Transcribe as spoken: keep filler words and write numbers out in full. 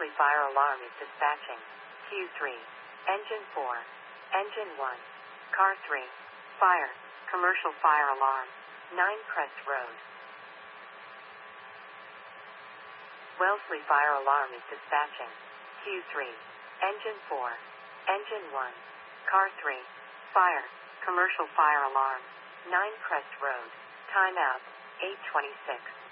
Wellesley fire alarm is dispatching. Q three. Engine four. Engine one. Car three. Fire. Commercial fire alarm. nine Crest Road. Wellesley fire alarm is dispatching. Q three. Engine four. Engine one. Car three. Fire. Commercial fire alarm. nine Crest Road. Timeout. eight twenty-six.